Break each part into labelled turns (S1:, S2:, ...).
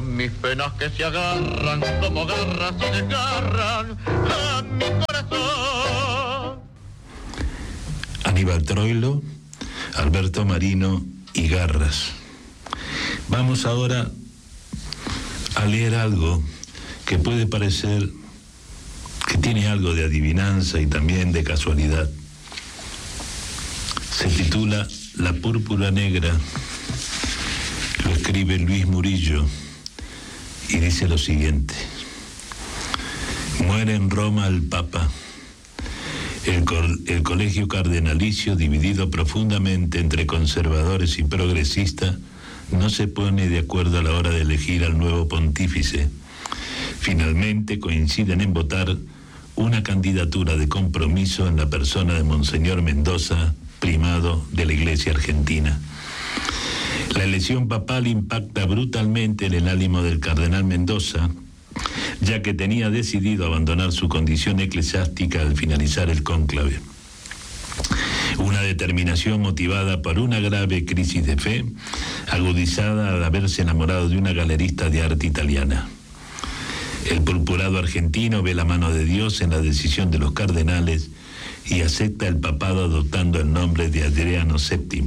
S1: Son mis penas que se agarran como garras y desgarran a mi corazón.
S2: Aníbal Troilo, Alberto Marino y Garras. Vamos ahora a leer algo que puede parecer que tiene algo de adivinanza y también de casualidad. Se titula La púrpura negra, lo escribe Luis Murillo y dice lo siguiente: muere en Roma el Papa. El colegio cardenalicio, dividido profundamente entre conservadores y progresistas, no se pone de acuerdo a la hora de elegir al nuevo pontífice. Finalmente coinciden en votar una candidatura de compromiso en la persona de Monseñor Mendoza, primado de la Iglesia Argentina. La elección papal impacta brutalmente en el ánimo del cardenal Mendoza, ya que tenía decidido abandonar su condición eclesiástica al finalizar el cónclave. Una determinación motivada por una grave crisis de fe, agudizada al haberse enamorado de una galerista de arte italiana. El purpurado argentino ve la mano de Dios en la decisión de los cardenales y acepta el papado adoptando el nombre de Adriano VII.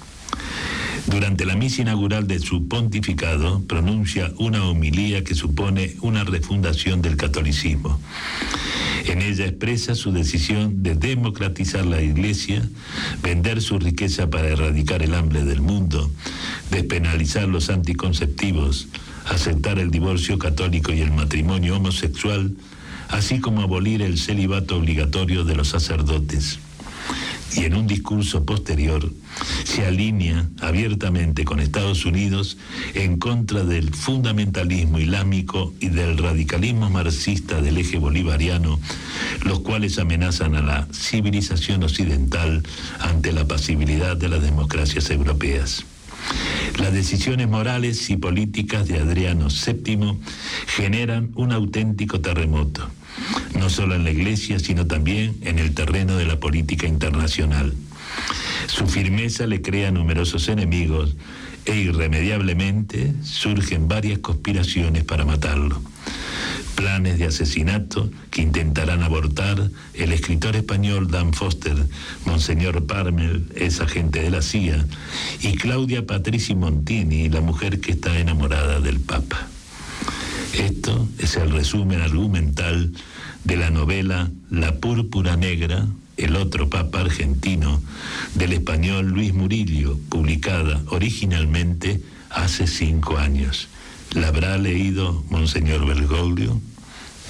S2: Durante la misa inaugural de su pontificado, pronuncia una homilía que supone una refundación del catolicismo. En ella expresa su decisión de democratizar la Iglesia, vender su riqueza para erradicar el hambre del mundo, despenalizar los anticonceptivos, aceptar el divorcio católico y el matrimonio homosexual, así como abolir el celibato obligatorio de los sacerdotes. Y en un discurso posterior se alinea abiertamente con Estados Unidos en contra del fundamentalismo islámico y del radicalismo marxista del eje bolivariano, los cuales amenazan a la civilización occidental ante la pasibilidad de las democracias europeas. Las decisiones morales y políticas de Adriano VII generan un auténtico terremoto, no solo en la Iglesia, sino también en el terreno de la política internacional. Su firmeza le crea numerosos enemigos e irremediablemente surgen varias conspiraciones para matarlo. Planes de asesinato que intentarán abortar el escritor español Dan Foster, Monseñor Parmel, es agente de la CIA, y Claudia Patrici Montini, la mujer que está enamorada del Papa. Esto es el resumen argumental de la novela La púrpura negra, el otro Papa argentino, del español Luis Murillo, publicada originalmente hace 5 años. ¿La habrá leído Monseñor Bergoglio?